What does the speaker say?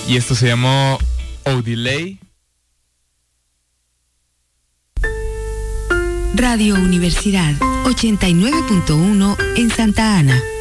y esto se llamó Odelay. Radio Universidad 89.1 en Santa Ana.